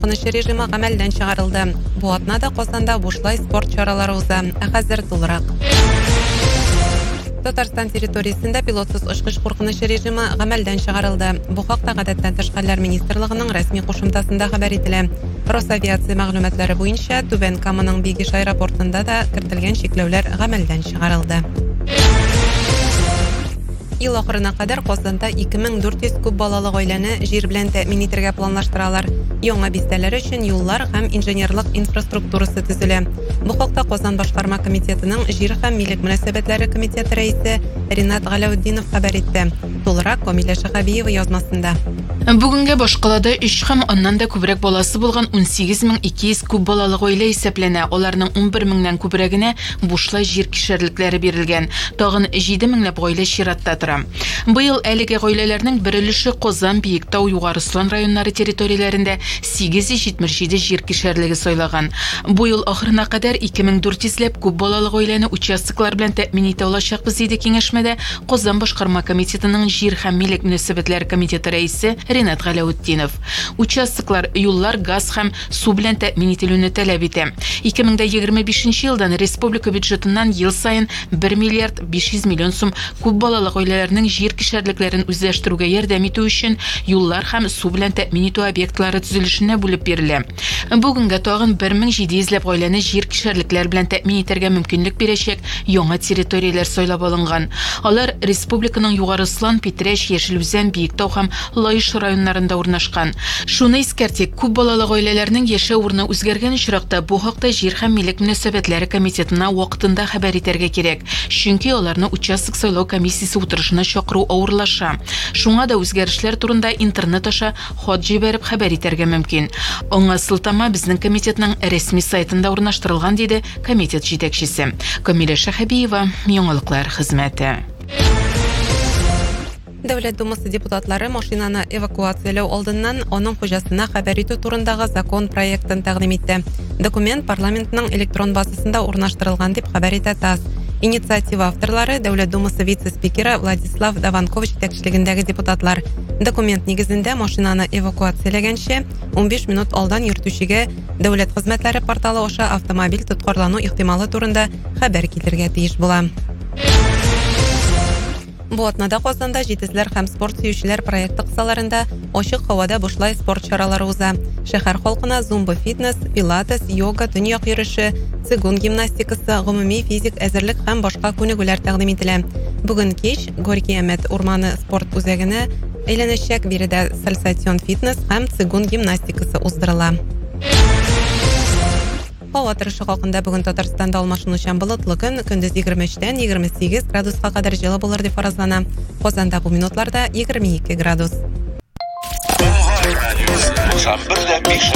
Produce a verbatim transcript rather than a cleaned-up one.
куркыныч режимы гамәлдән чыгарылды. Бу атнада Казанда бушлай спорт чаралары уза. Хәзер тулырак. Татарстан территориясендә пилотсыз очкыч куркыныч режимы гамәлдән чыгарылды. Бу хакта Гадәттән тышкы министрлыгының рәсми кушымтасында хәбәр ителә. Росавиация мәгълүматлары буенча, Түбән Каманың Бигиш аэропортында да кертелгән чикләүләр гамәлдән чыгарылды. Ел ахырына кадәр Казанда ике мең дүрт йөз күп балалы гаиләне җир белән тәэмин итәргә планлаштыралар. Яңа бистәләр өчен юллар һәм инженерлык инфраструктурасы төзелә. Бу хакта Казан башкарма комитетының җир һәм милек мөнәсәбәтләре комитеты рәисе Ринат Галәүддинов хәбәр итте. Тулырак Камилә Шәһәбиева язмасында. Бүгенге башкалада өч һәм аннан да күбрәк баласы булган ун сигез мең ике йөз күп балалы гаилә исәпләнә. Аларның ун бер меңнән күбрәгенә бушлай җир кишәрлекләре бирелгән. Тагын җиде меңләп гаилә чиратта тора. Быел әлеге гаиләләрнең бер өлеше Казан, Биектау, Югары Слан районнары территорияләрендә сигез йөз җитмеш җиде җир кишәрлеге сайлаган. Бу ел ахырына кадәр ике мең дүрт йөзләп күп балалы гаиләне участоклар белән тәэмин итә алачакбыз диде киңәшмәдә Казан башкарма комитетының җир һәм милек мөнәсәбәтләре комитеты рәисе Ринат Галәүддинов. Участоклар юллар, газ һәм су белән тәэмин ителүне таләп итә. ике мең егерме бишенче елдан республика бюджетыннан ел сайын бер миллиард биш йөз миллион сум күп балалы гаиләләрнең җир кишәрлекләрен үзләштерүгә ярдәм итү өчен юллар һәм су белән тәэмин итү объектлары төзелешенә бүлеп бирелә. Бүгенгә тагын бер мең җиде йөзләп гаиләне җир кишәрлекләр белән тәэмин итәргә мөмкинлек бирәчәк яңа территорияләр сайлап алынган. Алар республиканың Югары Слан, Питрәч, Яшелүзән, Биектау һәм Лаеш районнарында урнашкан. Шуны искәртик, күп балалы гаиләләрнең яшәү урыны үзгәргән очракта бу хакта җир һәм милек мөнәсәбәтләре комитетына вакытында хәбәр итәргә кирәк. Чөнки аларны участок сайлау комиссиясе утырышына чакыру авырлаша. Шуңа да үзгәрешләр турында интернет аша хат җибәреп хәбәр итәргә мөмкин. Аңа сылтама безнең комитетның рәсми сайтында урнаштырылган диде комитет җитәкчесе. Камилә Шәһәбиева, Яңалыклар хезмәте. Дәүләт Думасы депутатлары машинаны эвакуацияләү алдыннан аның хуҗасына хәбәр итү турындагы закон проектын тәкъдим итте. Документ парламентның электрон базасында урнаштырылган дип хәбәр итә ТАСС. Инициатива авторлары Дәүләт Думасы вице-спикеры Владислав Даванкович җитәкчелегендәге депутатлар. Документ нигезендә машинаны эвакуацияләгәнче ун биш минут алдан йөртүчегә дәүләт хезмәтләре порталы аша автомобиль тоткарлану ихтималы турында хәбәр китергә тиеш була. Бу атнада Казанда җитезләр һәм спорт сөючеләр проекты кысаларында ачык һавада бушлай спорт чаралары уза. Шәһәр халкына зумба фитнес, пилатес, йога, төньяк йөреше, цигун гимнастикасы, гомуми физик әзерлек һәм башка күнегүләр тәкъдим ителә. Бүген кич Горький Әмәт урманы спорт үзәгенә әйләнәчәк, биредә сальсацион фитнес һәм цигун гимнастикасы уздырыла. Һава торышы хакында бүген Татарстанда алмашынучан болытлы көн, көндез егерме өчтән егерме сигез градуска кадәр җылы булыр дип фаразлана. Казанда бу минутларда егерме ике градус.